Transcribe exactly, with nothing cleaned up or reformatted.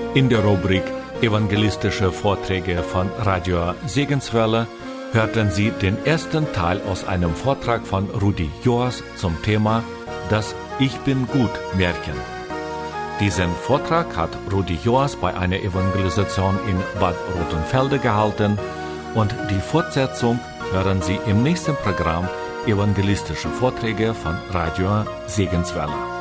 In der Rubrik Evangelistische Vorträge von Radio Segenswelle hörten Sie den ersten Teil aus einem Vortrag von Rudi Joas zum Thema Das Ich bin gut Märchen. Diesen Vortrag hat Rudi Joas bei einer Evangelisation in Bad Rotenfelde gehalten und die Fortsetzung hören Sie im nächsten Programm Evangelistische Vorträge von Radio Segenswelle.